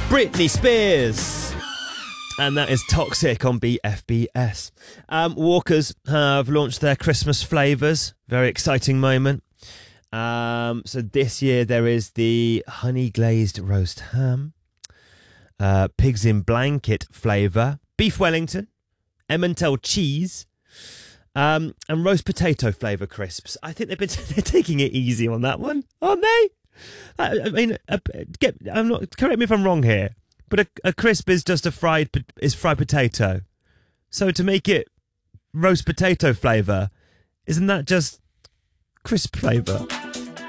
Britney Spears. And that is Toxic on BFBS. Walkers have launched their Christmas flavours. Very exciting moment. So this year there is the honey glazed roast ham, pigs in blanket flavour, beef Wellington, Emmental cheese, and roast potato flavour crisps. I think they're taking it easy on that one, aren't they? I mean, correct me if I'm wrong here, but a crisp is just fried potato. So to make it roast potato flavour, isn't that just crisp flavour?